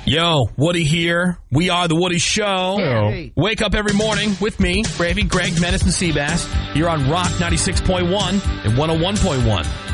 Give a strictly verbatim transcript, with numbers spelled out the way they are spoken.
Yo, Woody here. We are the Woody Show. Hey. Wake up every morning with me, Gravy, Greg, Menace, and Seabass. You're on Rock ninety-six point one and one oh one point one.